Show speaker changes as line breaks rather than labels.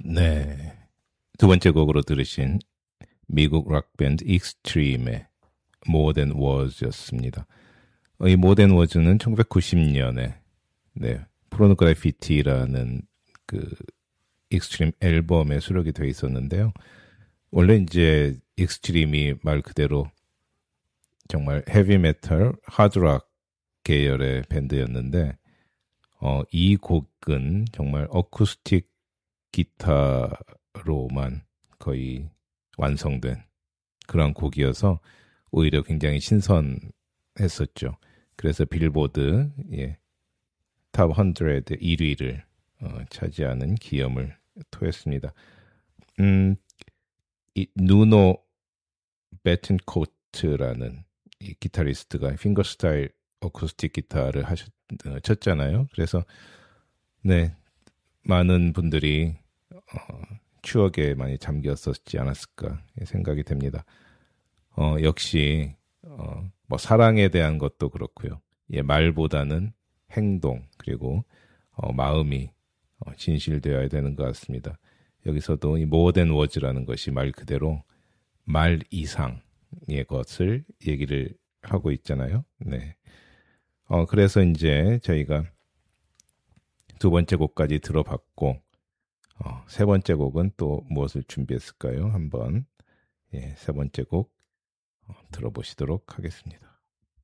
네. 두 번째 곡으로 들으신 미국 락밴드 익스트림의 More Than Words였습니다. 이 More Than Words는 1990년에 네, 포르노그래피티라는 그 익스트림 앨범에 수록이 되어 있었는데요. 원래 이제 익스트림이 말 그대로 정말 헤비메탈, 하드락 계열의 밴드였는데 이 곡은 정말 어쿠스틱 기타로만 거의 완성된 그런 곡이어서 오히려 굉장히 신선했었죠. 그래서 빌보드 탑 100 1위를 차지하는 기염을 토했습니다. 이 누노 베튼코트라는 이 기타리스트가 핑거스타일 어쿠스틱 기타를 쳤잖아요. 그래서 네, 많은 분들이 추억에 많이 잠겼었지 않았을까 생각이 됩니다. 역시 뭐 사랑에 대한 것도 그렇고요. 말보다는 행동 그리고 마음이 진실되어야 되는 것 같습니다. 여기서도 이 more than words라는 것이 말 그대로 말 이상의 것을 얘기를 하고 있잖아요. 네. 그래서 이제 저희가 두 번째 곡까지 들어봤고 세 번째 곡은 또 무엇을 준비했을까요? 한번 세 번째 곡 들어보시도록 하겠습니다.